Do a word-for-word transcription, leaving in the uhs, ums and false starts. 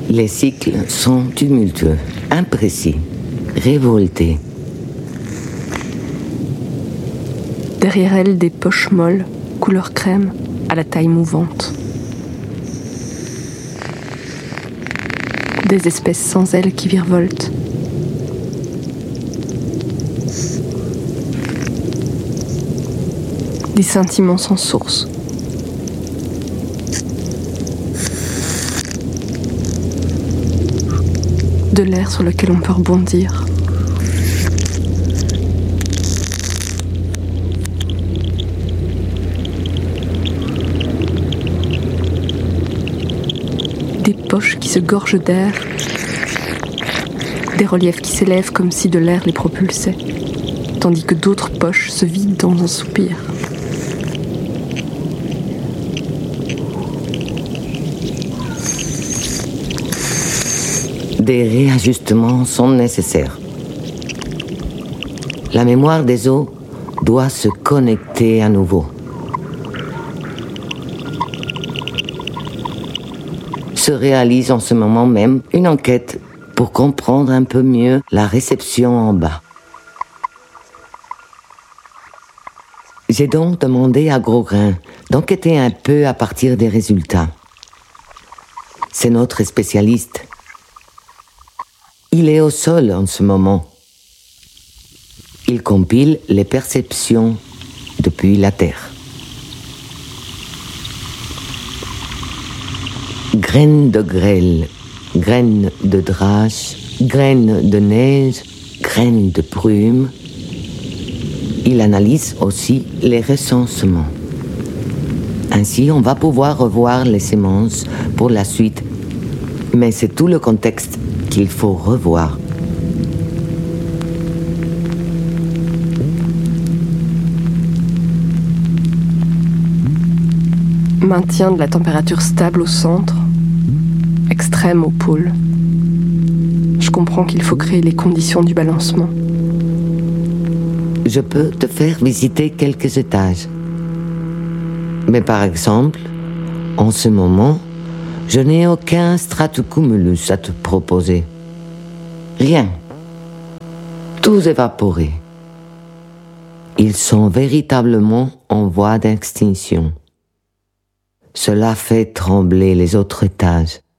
Les cycles sont tumultueux, imprécis, révoltés. Derrière elle, des poches molles, couleur crème, à la taille mouvante. Des espèces sans ailes qui virevoltent. Des scintillements sans source. De l'air sur lequel on peut rebondir. Des poches qui se gorgent d'air. Des reliefs qui s'élèvent comme si de l'air les propulsait, tandis que d'autres poches se vident dans un soupir. Des réajustements sont nécessaires. La mémoire des os doit se connecter à nouveau. Se réalise en ce moment même une enquête pour comprendre un peu mieux la réception en bas. J'ai donc demandé à Grosgrain d'enquêter un peu à partir des résultats. C'est notre spécialiste. Il est au sol en ce moment. Il compile les perceptions depuis la Terre. Graines de grêle, graines de drache, graines de neige, graines de brume. Il analyse aussi les recensements. Ainsi, on va pouvoir revoir les semences pour la suite. Mais c'est tout le contexte qu'il faut revoir. Maintien de la température stable au centre, extrême au pôle. Je comprends qu'il faut créer les conditions du balancement. Je peux te faire visiter quelques étages. Mais par exemple, en ce moment, je n'ai aucun stratocumulus à te proposer. Rien. Tous évaporés. Ils sont véritablement en voie d'extinction. Cela fait trembler les autres étages.